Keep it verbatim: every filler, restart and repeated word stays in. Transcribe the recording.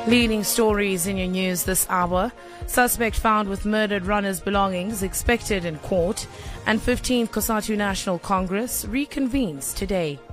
Leading stories in your news this hour. Suspect found with murdered runner's belongings expected in court. And fifteenth COSATU National Congress reconvenes today.